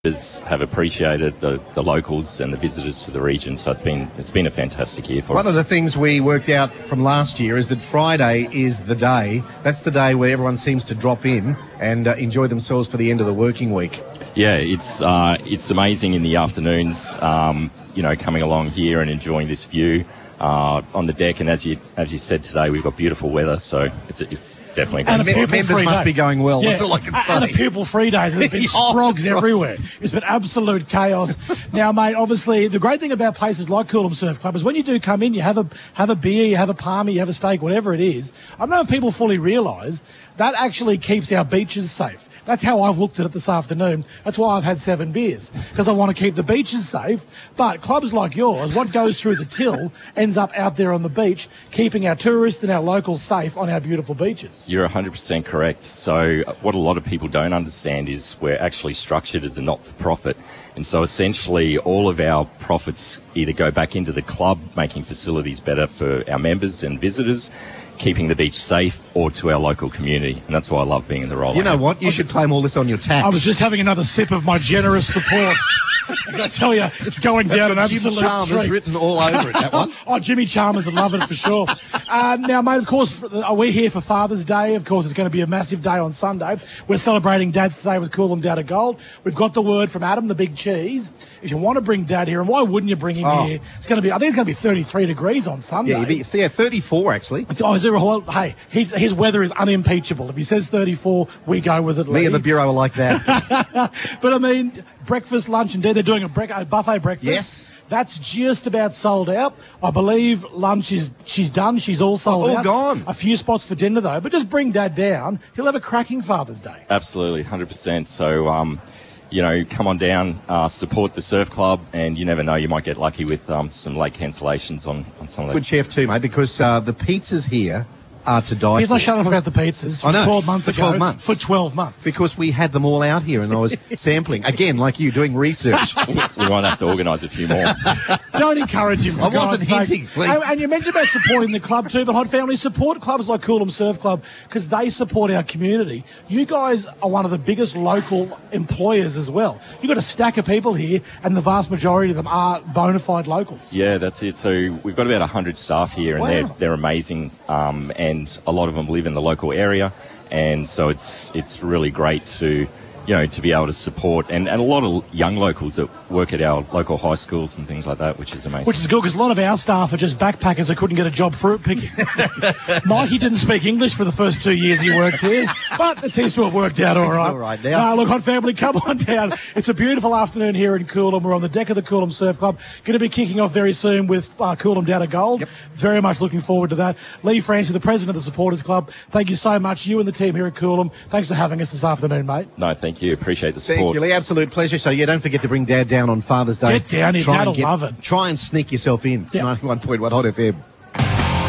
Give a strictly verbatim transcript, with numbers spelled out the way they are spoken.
have appreciated the, the locals and the visitors to the region, so it's been it's been a fantastic year for One us. of the things we worked out from last year is that Friday is the day, that's the day where everyone seems to drop in and uh, enjoy themselves for the end of the working week. Yeah, it's uh, it's amazing in the afternoons, um, you know, coming along here and enjoying this view uh, on the deck. And as you as you said today, we've got beautiful weather, so it's it's definitely And great. a Mem- pupil members free must day. be going well, Yeah, that's all I can say. And the pupil free days, there's been Oh, sprogs that's right. everywhere. It's been absolute chaos. Now, mate, obviously, the great thing about places like Coolum Surf Club is when you do come in, you have a have a beer, you have a palmy, you have a steak, whatever it is. I don't know if people fully realise that actually keeps our beaches safe. That's how I've looked at it this afternoon. That's why I've had seven beers, because I want to keep the beaches safe. But clubs like yours, what goes through the till ends up out there on the beach, keeping our tourists and our locals safe on our beautiful beaches. You're one hundred percent correct. So uh, what a lot of people don't understand is we're actually structured as a not-for-profit. And so essentially all of our profits either go back into the club, making facilities better for our members and visitors, keeping the beach safe, or to our local community. And that's why I love being in the role. You know what? You should claim all this on your tax. I was just having another sip of my generous support. I tell you, it's going That's down an got Jim absolute Chalmers treat. written all over it, that one. Oh, Jimmy Chalmers would love it for sure. Um, now, mate, of course, for the- we're here for Father's Day. Of course, it's going to be a massive day on Sunday. We're celebrating Dad's Day with Coolum Dad of Gold. We've got the word from Adam, the big cheese. If you want to bring Dad here, and why wouldn't you bring him Oh. here? It's going to be, I think it's going to be thirty-three degrees on Sunday. Yeah, you'd be, yeah, thirty-four actually. It's, oh, is there a whole, hey, his, his weather is unimpeachable. If he says thirty-four, we go with it. Me Lee. and the Bureau are like that. But I mean, breakfast, lunch, and dinner. They're doing a, bre- a buffet breakfast. Yes. That's just about sold out. I believe lunch is she's done. She's all sold All out. gone. A few spots for dinner though. But just bring Dad down. He'll have a cracking Father's Day. Absolutely, one hundred percent. So, um, you know, come on down, uh, support the surf club, and you never know, you might get lucky with um, some late cancellations on, on some of Good the... chef too, mate, because uh, the pizzas here are to die He's for. not shutting up about the pizzas for I know, twelve months for ago. twelve months. For twelve months. Because we had them all out here and I was sampling. Again, like you, doing research. we might have to organise a few more. Don't encourage him. For I wasn't God's sake. hinting, please. And, and you mentioned about supporting the club too, but Hot Family, support clubs like Coolum Surf Club because they support our community. You guys are one of the biggest local employers as well. You've got a stack of people here, and the vast majority of them are bona fide locals. Yeah, that's it. So we've got about one hundred staff here, and Wow. they're they're amazing, um, and a lot of them live in the local area, and so it's it's really great to, you know, to be able to support, and, and a lot of young locals that work at our local high schools and things like that, which is amazing. Which is good because a lot of our staff are just backpackers that couldn't get a job fruit picking. Mikey didn't speak English for the first two years he worked here, but it seems to have worked out all right. all right now. Uh, look, Hot Family, come on down. It's a beautiful afternoon here in Coolum. We're on the deck of the Coolum Surf Club. Going to be kicking off very soon with uh, Coolum Dad of Gold. Yep. Very much looking forward to that. Lee Francie, the president of the Supporters Club, thank you so much. You and the team here at Coolum, thanks for having us this afternoon, mate. No, thank you. Appreciate the support. Thank you, Lee. Absolute pleasure. So, yeah, don't forget to bring Dad down on Father's Day. Get down here. Try Dad and will love it. Try and sneak yourself in. It's Yeah. ninety-one point one Hot F M.